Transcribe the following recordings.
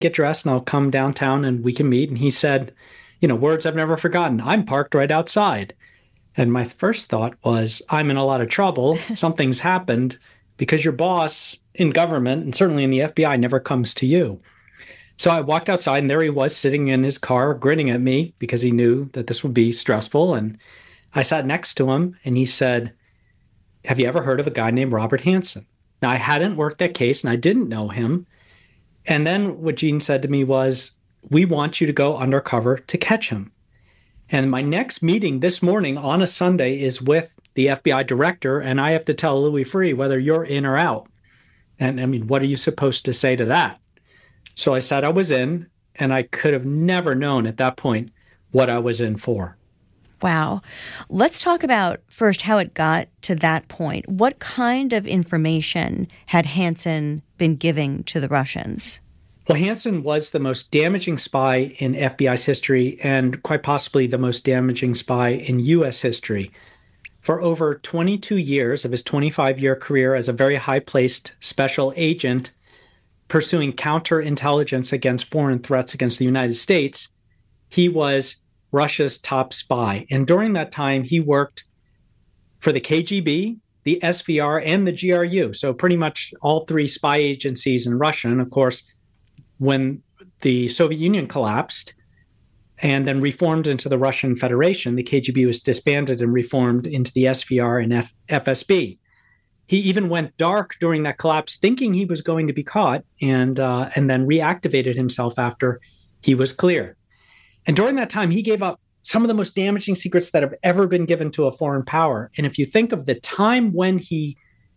get dressed and I'll come downtown and we can meet. And he said, words I've never forgotten. I'm parked right outside. And my first thought was, I'm in a lot of trouble. Something's happened because your boss in government and certainly in the FBI never comes to you. So I walked outside and there he was sitting in his car, grinning at me because he knew that this would be stressful. And I sat next to him and he said, have you ever heard of a guy named Robert Hanssen? Now, I hadn't worked that case and I didn't know him. And then what Gene said to me was, we want you to go undercover to catch him. And my next meeting this morning on a Sunday is with the FBI director, and I have to tell Louis Freeh whether you're in or out. And I mean, what are you supposed to say to that? So I said I was in, and I could have never known at that point what I was in for. Wow. Let's talk about first how it got to that point. What kind of information had Hanssen been giving to the Russians? Well, Hanssen was the most damaging spy in FBI's history and quite possibly the most damaging spy in U.S. history. For over 22 years of his 25-year career as a very high-placed special agent pursuing counterintelligence against foreign threats against the United States, he was Russia's top spy. And during that time, he worked for the KGB, the SVR, and the GRU. So pretty much all three spy agencies in Russia. And of course, when the Soviet Union collapsed and then reformed into the Russian Federation, the KGB was disbanded and reformed into the SVR and FSB. He even went dark during that collapse, thinking he was going to be caught, and then reactivated himself after he was clear. And during that time, he gave up some of the most damaging secrets that have ever been given to a foreign power. And if you think of the time when he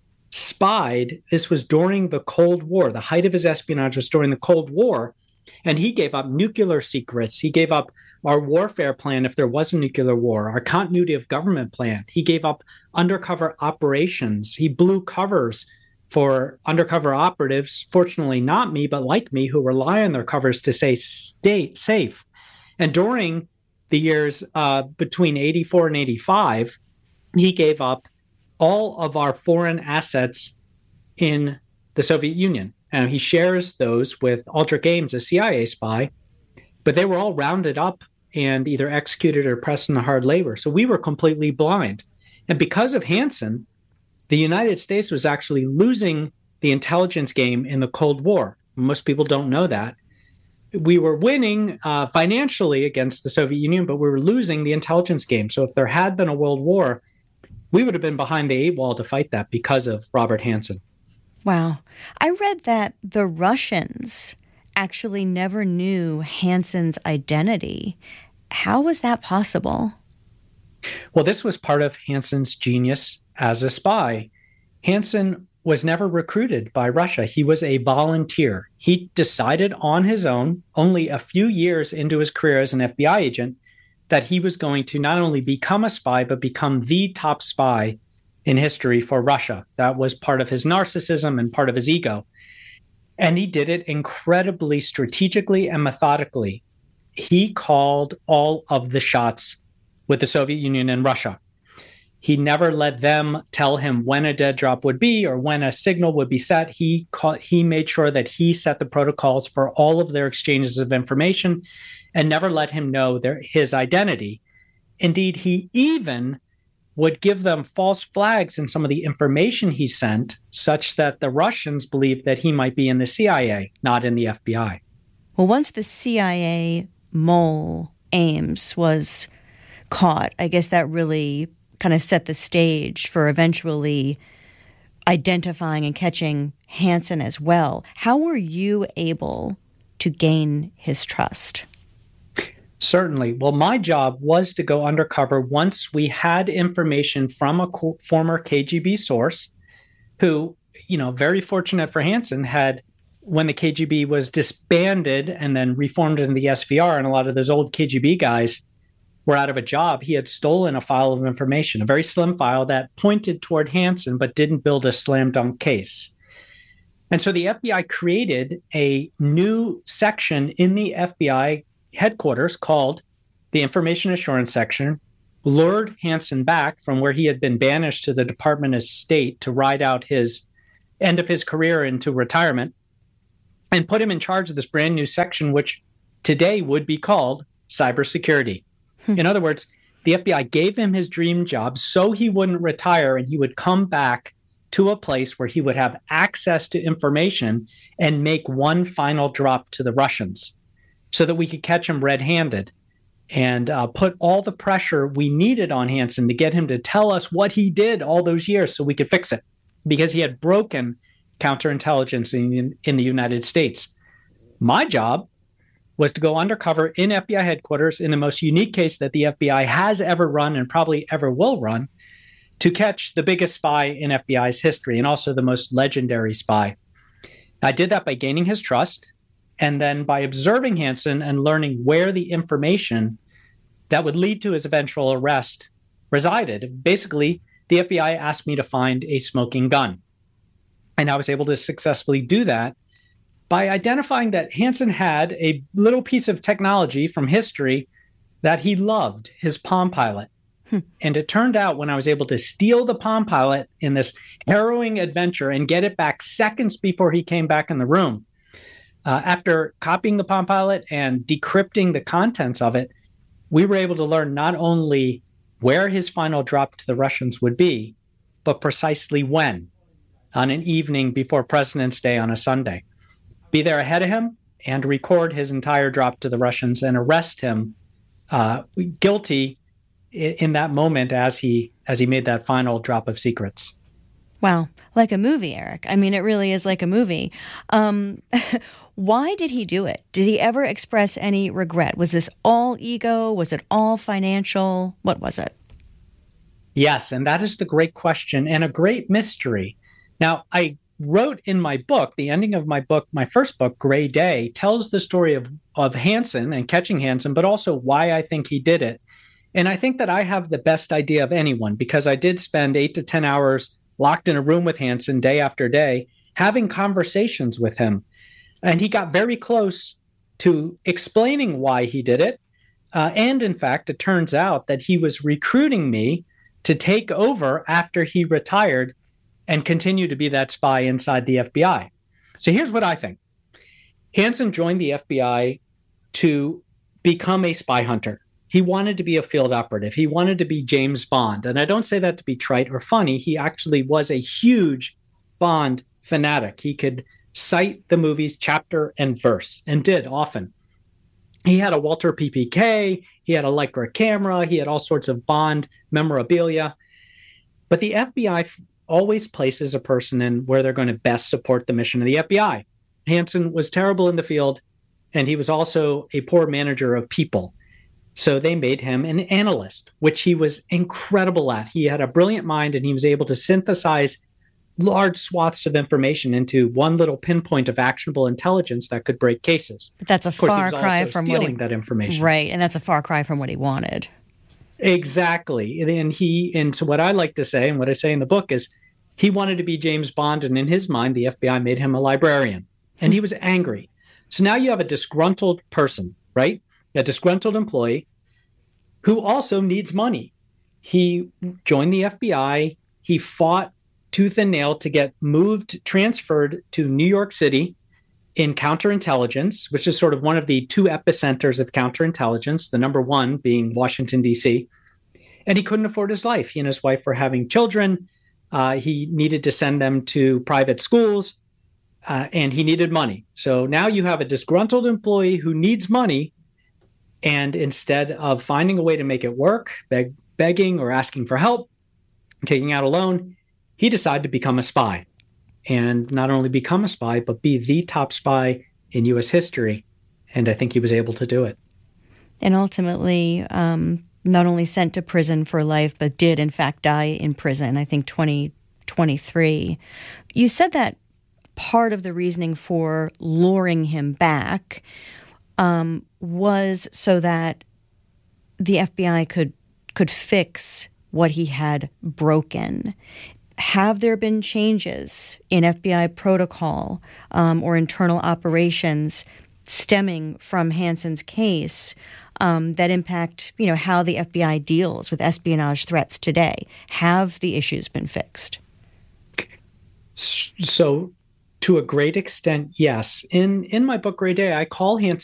spied, this was during the Cold War. The height of his espionage was during the Cold War. And he gave up nuclear secrets. He gave up our warfare plan if there was a nuclear war, our continuity of government plan. He gave up undercover operations. He blew covers for undercover operatives, fortunately not me, but like me, who rely on their covers to stay safe. And during the years between 84 and 85, he gave up all of our foreign assets in the Soviet Union. And he shares those with Aldrich Ames, a CIA spy, but they were all rounded up and either executed or pressed into hard labor. So we were completely blind. And because of Hanssen, the United States was actually losing the intelligence game in the Cold War. Most people don't know that. We were winning financially against the Soviet Union, but we were losing the intelligence game. So if there had been a world war, we would have been behind the eight ball to fight that because of Robert Hanssen. Wow. I read that the Russians actually never knew Hanssen's identity. How was that possible? Well, this was part of Hanssen's genius as a spy. Hanssen was never recruited by Russia. He was a volunteer. He decided on his own, only a few years into his career as an FBI agent, that he was going to not only become a spy, but become the top spy in history for Russia. That was part of his narcissism and part of his ego. And he did it incredibly strategically and methodically. He called all of the shots with the Soviet Union and Russia. He never let them tell him when a dead drop would be or when a signal would be set. He made sure that he set the protocols for all of their exchanges of information and never let him know his identity. Indeed, he even would give them false flags in some of the information he sent, such that the Russians believed that he might be in the CIA, not in the FBI. Well, once the CIA mole Ames was caught, I guess that really kind of set the stage for eventually identifying and catching Hanssen as well. How were you able to gain his trust? Certainly. Well, my job was to go undercover once we had information from a former KGB source who, very fortunate for Hanssen, had, when the KGB was disbanded and then reformed into the SVR, and a lot of those old KGB guys were out of a job, he had stolen a file of information, a very slim file that pointed toward Hanssen but didn't build a slam dunk case. And so the FBI created a new section in the FBI headquarters called the Information Assurance Section, lured Hanssen back from where he had been banished to the Department of State to ride out his end of his career into retirement. and put him in charge of this brand new section, which today would be called cybersecurity. In other words, the FBI gave him his dream job so he wouldn't retire and he would come back to a place where he would have access to information and make one final drop to the Russians so that we could catch him red-handed and put all the pressure we needed on Hanssen to get him to tell us what he did all those years so we could fix it, because he had broken counterintelligence in the United States. My job was to go undercover in FBI headquarters in the most unique case that the FBI has ever run and probably ever will run, to catch the biggest spy in FBI's history and also the most legendary spy. I did that by gaining his trust and then by observing Hanssen and learning where the information that would lead to his eventual arrest resided. Basically, the FBI asked me to find a smoking gun. And I was able to successfully do that by identifying that Hanssen had a little piece of technology from history that he loved, his Palm Pilot. And it turned out when I was able to steal the Palm Pilot in this harrowing adventure and get it back seconds before he came back in the room, after copying the Palm Pilot and decrypting the contents of it, we were able to learn not only where his final drop to the Russians would be, but precisely when, on an evening before President's Day on a Sunday. Be there ahead of him and record his entire drop to the Russians and arrest him guilty in that moment as he made that final drop of secrets. Wow. Like a movie, Eric. I mean, it really is like a movie. Why did he do it? Did he ever express any regret? Was this all ego? Was it all financial? What was it? Yes, and that is the great question and a great mystery. Now, I wrote in my book, the ending of my book, my first book, Gray Day, tells the story of Hanssen and catching Hanssen, but also why I think he did it. And I think that I have the best idea of anyone, because I did spend 8 to 10 hours locked in a room with Hanssen day after day, having conversations with him. And he got very close to explaining why he did it. And in fact, it turns out that he was recruiting me to take over after he retired and continue to be that spy inside the FBI. So here's what I think. Hanssen joined the FBI to become a spy hunter. He wanted to be a field operative. He wanted to be James Bond. And I don't say that to be trite or funny. He actually was a huge Bond fanatic. He could cite the movies chapter and verse, and did often. He had a Walter PPK. He had a Leica camera. He had all sorts of Bond memorabilia. But the FBI always places a person in where they're going to best support the mission of the FBI. Hanssen was terrible in the field, and he was also a poor manager of people. So they made him an analyst, which he was incredible at. He had a brilliant mind, and he was able to synthesize large swaths of information into one little pinpoint of actionable intelligence that could break cases. But that's a far cry from what that information. Right, and that's a far cry from what he wanted. Exactly. And so what I like to say, and what I say in the book, is he wanted to be James Bond, and in his mind, the FBI made him a librarian, and he was angry. So now you have a disgruntled person, right? A disgruntled employee who also needs money. He joined the FBI. He fought tooth and nail to get transferred to New York City in counterintelligence, which is sort of one of the two epicenters of counterintelligence, the number one being Washington, D.C. And he couldn't afford his life. He and his wife were having children. He needed to send them to private schools, and he needed money. So now you have a disgruntled employee who needs money, and instead of finding a way to make it work, begging or asking for help, taking out a loan, he decided to become a spy. And not only become a spy, but be the top spy in U.S. history. And I think he was able to do it. And ultimately, not only sent to prison for life, but did, in fact, die in prison, I think 2023. You said that part of the reasoning for luring him back was so that the FBI could fix what he had broken. Have there been changes in FBI protocol or internal operations stemming from Hanssen's case that impact, how the FBI deals with espionage threats today? Have the issues been fixed? So To a great extent, yes. In my book Gray Day, I call Hanson